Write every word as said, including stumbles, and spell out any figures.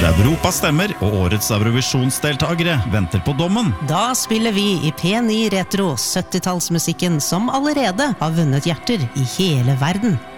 Europa stemmer, og årets Eurovisjonsdeltagere venter på dommen. Da spiller vi i P ni Retro sytti-tallsmusikken som allerede har vunnet hjerter i hele verden.